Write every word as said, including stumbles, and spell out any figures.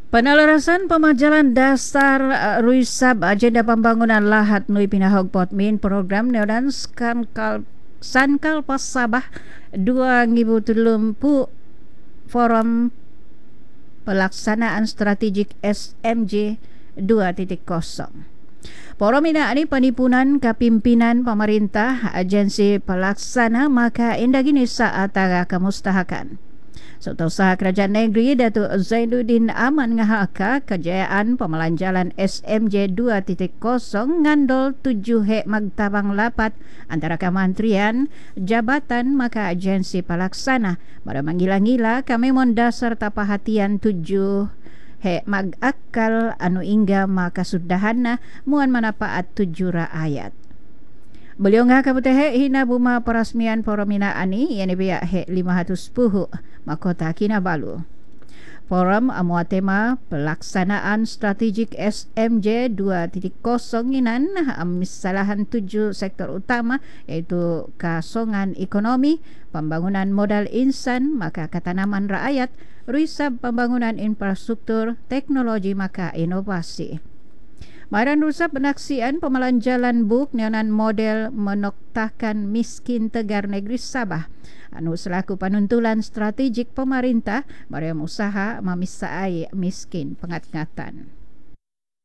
Penelarasan pemajalan dasar uh, Ruisab Agenda Pembangunan Lahat Nui Pinahog Potmin Program Neodan Skankal Sankal Pasabah dua ribu dua puluh Forum Pelaksanaan Strategik S M J dua titik kosong. Forum ini penipunan kepimpinan pemerintah agensi pelaksana maka indah gini saat tara kemustahakan. Setiausaha Kerajaan Negeri Datuk Zainuddin Aman ngahaka kejayaan pemelanjalan S M J dua titik kosong ngandol tujuh hek magtabang lapat antara kementerian, jabatan maka agensi pelaksana. Pada manggila-ngila kami mendasar tapahatian tujuh hek magakal anu ingga maka sudahana muan manapaat tujuh rakyat. Beliau ngah kabuteh hina buma perasmian Forumina ani yang biak hek lima ratus puhu Makota Kinabalu. Forum amua tema pelaksanaan strategik S M J dua titik kosong inan misalahan tujuh sektor utama iaitu kasongan ekonomi, pembangunan modal insan, maka ketanaman rakyat, ruisab pembangunan infrastruktur, teknologi maka inovasi. Maran rusab penaksian pemelanjalan buk neonan model menoktahkan miskin tegar negeri Sabah. Anu selaku panuntulan strategik pemerintah bariam usaha mamisai miskin pengat-ngatan.